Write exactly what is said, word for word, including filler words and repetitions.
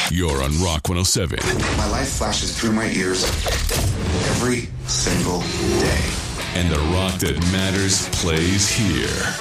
You're on Rock one oh seven. My life flashes through my ears every single day. And the rock that matters plays here.